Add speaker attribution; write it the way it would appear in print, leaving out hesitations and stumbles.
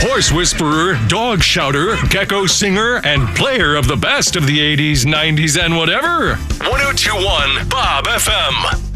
Speaker 1: horse whisperer, dog shouter, gecko singer, and player of the best of the 80s, 90s, and whatever. 1021 Bob FM.